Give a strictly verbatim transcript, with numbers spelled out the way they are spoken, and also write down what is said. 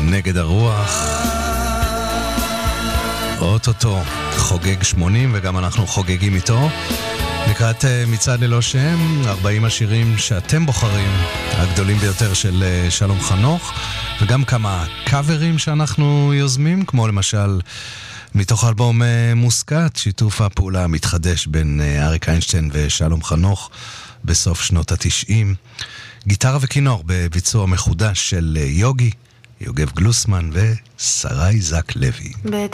נגד הרוח. אוטוטו חוגג שמונים וגם אנחנו חוגגים איתו. לקראת מצעד ללא שם, ארבעים השירים שאתם בוחרים, הגדולים ביותר של שלום חנוך, וגם כמה קאברים שאנחנו יוזמים, כמו למשל מתוך אלבום מוסקת, שיתוף הפעולה המתחדש בין אריק איינשטיין ושלום חנוך בסוף שנות התשעים. גיטרה וכינור בביצוע מחודש של יוגי, יוגב גלוסמן ושרי זק לוי.